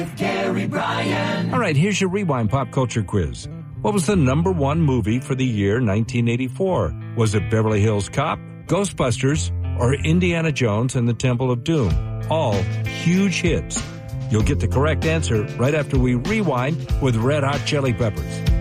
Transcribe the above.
Gary Bryan. All right, here's your Rewind Pop Culture Quiz. What was the number one movie for the year 1984? Was it Beverly Hills Cop, Ghostbusters, or Indiana Jones and the Temple of Doom? All huge hits. You'll get the correct answer right after we rewind with Red Hot Chili Peppers.